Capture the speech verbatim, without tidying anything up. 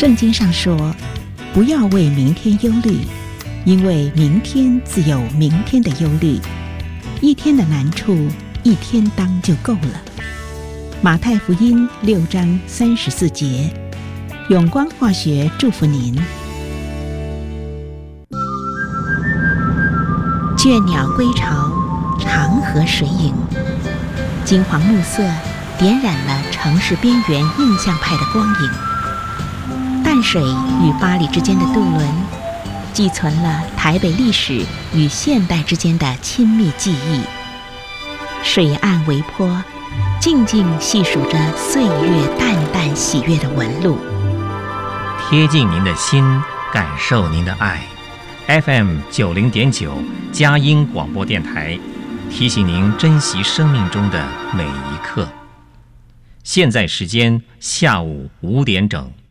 圣经上说，不要为明天忧虑，因为明天自有明天的忧虑，一天的难处一天当就够了。马太福音六章三十四节，永光化学祝福您。倦鸟归巢，长河水影，金黄暮色点染了城市边缘印象派的光影。淡水与八里之间的渡轮，寄存了台北历史与现代之间的亲密记忆。水岸微波，静静细数着岁月淡淡喜悦的纹路， 贴近您的心，感受您的爱。F M 九零点九佳音广播电台，提醒您珍惜生命中的每一刻。现在时间下午五点整。